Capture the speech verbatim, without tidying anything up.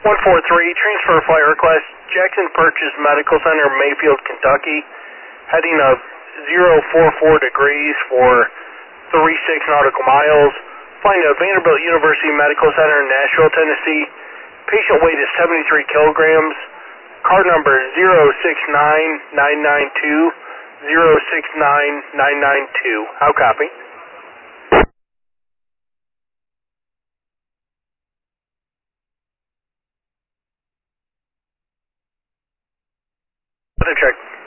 one four three, transfer flight request, Jackson Purchase Medical Center, Mayfield, Kentucky, heading of zero four four degrees for three six nautical miles, flying to Vanderbilt University Medical Center in Nashville, Tennessee. Patient weight is seventy-three kilograms, card number zero six nine nine nine two, zero six nine nine nine two. How copy? Weather check.